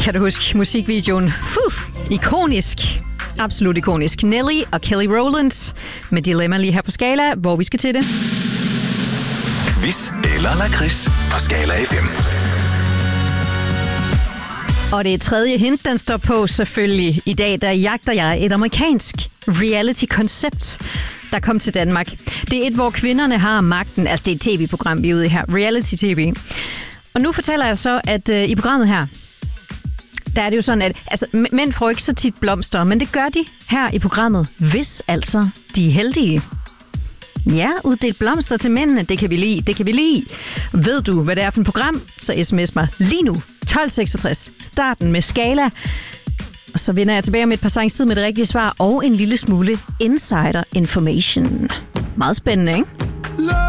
Kan du huske musikvideoen? Ikonisk. Absolut ikonisk. Nelly og Kelly Rowland med Dilemma lige her på Skala, hvor vi skal til det. Quiz eller lakrids på Skala FM. Og det er tredje hint, den står på selvfølgelig. I dag, der jagter jeg et amerikansk reality-koncept, der kom til Danmark. Det er et, hvor kvinderne har magten. Altså, det er et tv-program, vi er ude i her. Reality-tv. Og nu fortæller jeg så, at i programmet her, der er det jo sådan, at mænd får ikke så tit blomster, men det gør de her i programmet, hvis altså de er heldige. Ja, uddel blomster til mændene, det kan vi lide. Ved du, hvad det er for et program? Så sms mig lige nu. 1266. Starten med Skala. Og så vender jeg tilbage om et par sangs tid med det rigtige svar og en lille smule insider information. Meget spændende, ikke?